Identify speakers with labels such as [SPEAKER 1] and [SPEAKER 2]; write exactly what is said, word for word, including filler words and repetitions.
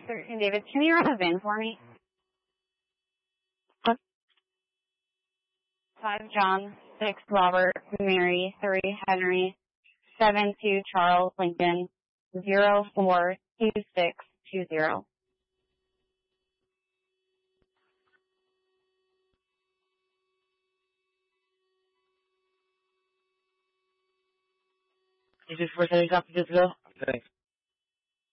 [SPEAKER 1] thirteen David, can you run a V I N for me?
[SPEAKER 2] What?
[SPEAKER 1] five John, six Robert, Mary, three Henry, seven two Charles Lincoln, zero four two six two zero.
[SPEAKER 2] Is this for setting up to go?
[SPEAKER 3] Thanks.